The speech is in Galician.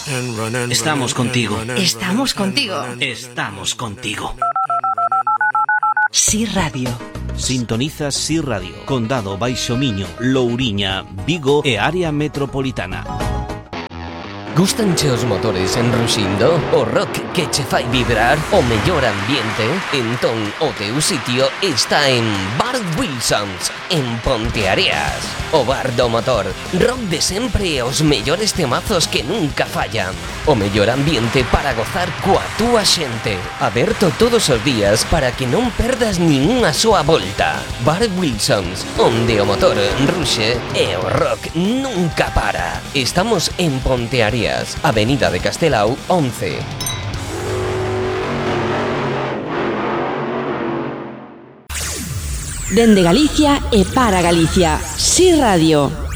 Estamos contigo. Estamos contigo. Estamos contigo. Sí Radio. Sintonizas Sí Radio, Condado Baixo Miño, Louriña, Vigo e área metropolitana. Gústanche os motores en Ruxindo? O rock que che fai vibrar? O mellor ambiente? Entón o teu sitio está en Bar Wilsons, en Ponteareas. O bar do motor, rock de sempre e os mellores temazos que nunca fallan. O mellor ambiente para gozar coa túa xente. Aberto todos os días para que non perdas nin unha soa volta. Bar Wilsons, onde o motor ruxe e o rock nunca para. Estamos en Ponteareas, Avenida de Castelao 11. Dende Galicia e para Galicia, Sí Radio.